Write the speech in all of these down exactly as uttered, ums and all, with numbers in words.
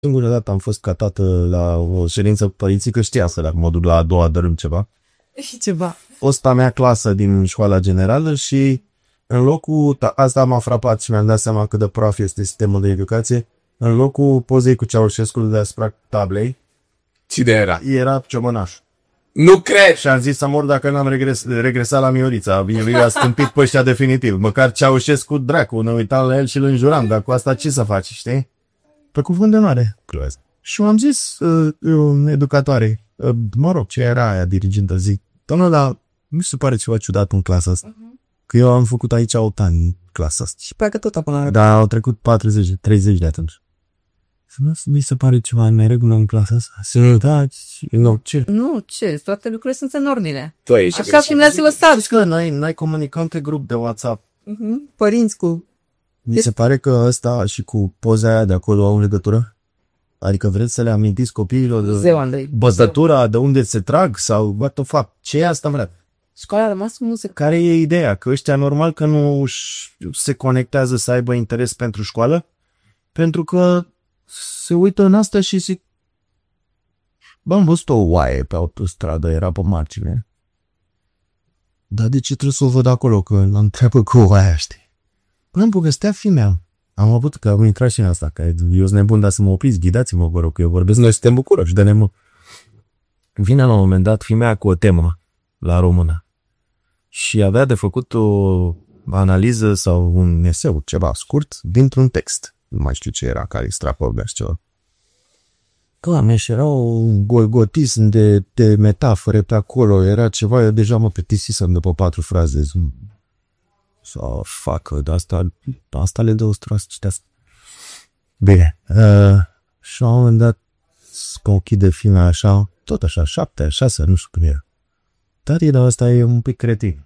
Singura dată am fost ca tată la o ședință părinții, că știa să dacă mă duc la a doua dărâm ceva. Ceva. Fosta mea clasă din școala generală și în locul, asta m-a frapat și mi-am dat seama cât de praf este sistemul de educație, în locul pozei cu Ceaușescu deasupra tablei, cine era? era ciomănaș. Nu cred! Și am zis să mor dacă n-am regres, regresat la Miorița. El i-a stâmpit pe ăștia definitiv. Măcar Ceaușescu, dracu, ne uitam la el și îl înjuram, dar cu asta ce să faci, știi? Pe cuvânt de mare. Și am zis uh, uh, educatoare, uh, mă rog, ce era aia dirigintă, zic, doamnă, dar mi se pare ceva ciudat în clasa asta. Uh-huh. Că eu am făcut aici opt ani în clasa asta. Și parcă tot apă. Dar au trecut patruzeci, treizeci de atunci. Să mi se pare ceva în neregulă în clasa asta? Să nu, da, nu, ce? Nu, ce? Toate lucrurile sunt în ordine. Tu ești. Așa cum le-ați lăsat. Știți că noi, noi comunicăm pe grup de WhatsApp. Uh-huh. Părinți cu... Mi se pare că ăsta și cu poza aia de acolo au legătură? Adică vreți să le amintiți copiilor de Zeu, Andrei. băzătura, de unde se trag sau what the fuck? Ce e asta, mă? Școala a rămas cu muzică. Care e ideea? Că ăștia normal că nu se conectează să aibă interes pentru școală? Pentru că se uită în asta și zic, bă, am văzut o oaie pe autostradă, era pe margine. Dar de ce trebuie să o văd acolo? Că l-am întreabă cu oaia, știi? Până îmi povestea fimea. Am avut că am intrat și în asta, că eu sunt nebun, dar să mă opriți, ghidați-mă, vă rog, că eu vorbesc, noi suntem bucuroși de nemă. Vine la un moment dat fimea cu o temă la română și avea de făcut o analiză sau un eseu, ceva scurt, dintr-un text. Nu mai știu ce era, care extrapolea și ceva. Doamne, și era un golgotism de, de metafore pe acolo, era ceva, eu deja mă plictisisem după patru fraze. Sau, facă, de asta, asta le dă o stroasă citească. Bine, uh, și la un moment dat, că ochii filmea așa, tot așa, șapte, șase, nu știu cum era. Dar e, dar ăsta e un pic cretin.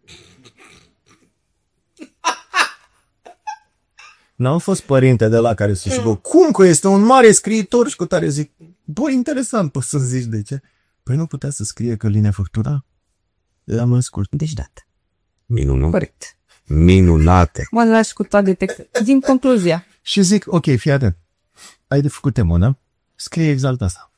N-am fost părinte de la care să zic, cum că este un mare scriitor și cu tare zic, bă, interesant, poți să zici de ce? Păi nu putea să scrie că linia făctura? L-am ascult. Deci dată. Minunat. Corect. Minunate. Mă lași cu toate textele. Din concluzia. Și zic, ok, fii atent. Ai de făcut temă, da? Scrie exact asta.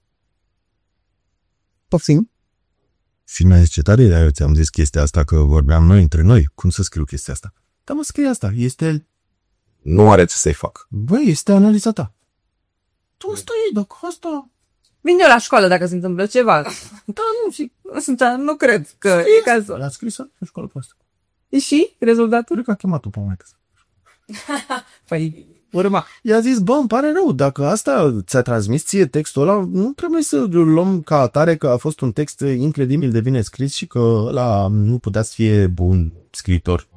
Poftim? Și mi-a zis, ce tare, dar eu ți-am zis chestia asta, că vorbeam noi între noi. Cum să scriu chestia asta? Dar mă, scrie asta. Este... Nu are ce să-i fac. Băi, este analiza ta. Tu asta e, dacă asta... Vin eu la școală dacă se întâmplă ceva. Da, nu, și sunt, nu cred că e cazul. L-a scris în școală pe asta. Și rezultatul? Cred că a chemat-o pe maică. Păi, urma. I-a zis, bă, îmi pare rău, dacă asta ți-a transmis ție textul ăla, nu trebuie să luăm ca atare că a fost un text incredibil de bine scris și că ăla nu putea să fie bun scriitor.